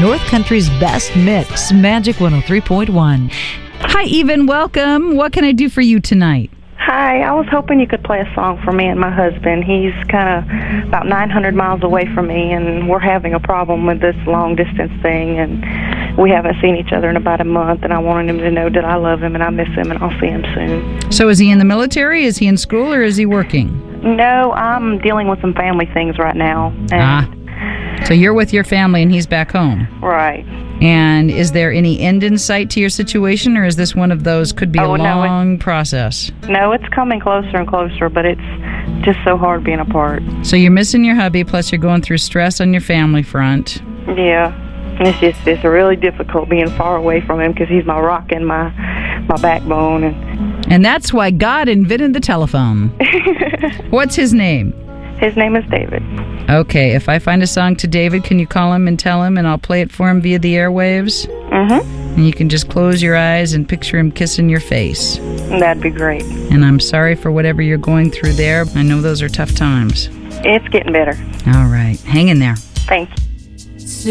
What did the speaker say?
North Country's best mix, Magic 103.1. Hi, Even. Welcome. What can I do for you tonight? Hi, I was hoping you could play a song for me and my husband. He's kind of about 900 miles away from me, and we're having a problem with this long-distance thing, and we haven't seen each other in about a month, and I wanted him to know that I love him and I miss him, and I'll see him soon. So is he in the military, is he in school, or is he working? No, I'm dealing with some family things right now. So you're with your family and he's back home. Right. And is there any end in sight to your situation, or is this one of those could be a long process? No, it's coming closer and closer, but it's just so hard being apart. So you're missing your hubby, plus you're going through stress on your family front. Yeah. It's really difficult being far away from him because he's my rock and my backbone. And that's why God invented the telephone. What's his name? His name is David. Okay, if I find a song to David, can you call him and tell him, and I'll play it for him via the airwaves? Mm-hmm. And you can just close your eyes and picture him kissing your face. That'd be great. And I'm sorry for whatever you're going through there. I know those are tough times. It's getting better. All right. Hang in there. Thank you.